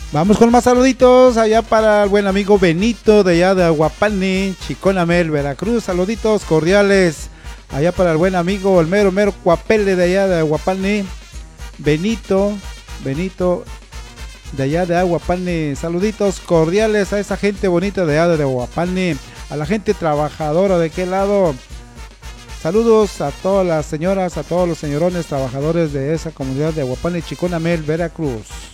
Vamos con más saluditos allá para el buen amigo Benito de allá de Aguapalni, Chiconamel, Veracruz. Saluditos cordiales allá para el buen amigo, el mero mero Cuapele de allá de Aguapalni, Benito de allá de Aguapalni. Saluditos cordiales a esa gente bonita de allá de Aguapalni, a la gente trabajadora de qué lado. Saludos a todas las señoras, a todos los señorones trabajadores de esa comunidad de Aguapalni, Chiconamel, Veracruz.